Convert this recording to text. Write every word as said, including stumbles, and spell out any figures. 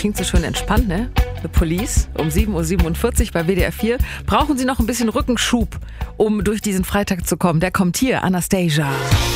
klingt so schön entspannt, ne? The Police um sieben Uhr siebenundvierzig bei W D R vier. Brauchen Sie noch ein bisschen Rückenschub, um durch diesen Freitag zu kommen? Der kommt hier, Anastasia.